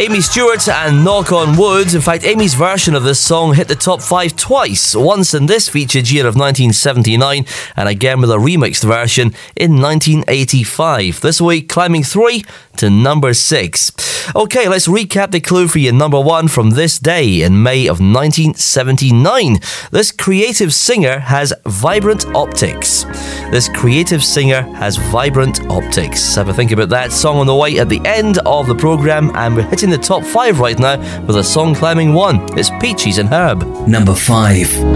Amy Stewart and Knock on Wood. In fact, Amy's version of this song hit the top 5 twice. Once in this featured year of 1979, and again with a remixed version in 1985. This week, climbing 3 to number 6. Okay, let's recap the clue for you. Number 1 from this day in May of 1979. This creative singer has vibrant optics. This creative singer has vibrant optics. Have a think about that. Song on the way at the end of the programme, and we're hitting the top 5 right now with a song climbing 1. It's Peaches and Herb. Number 5.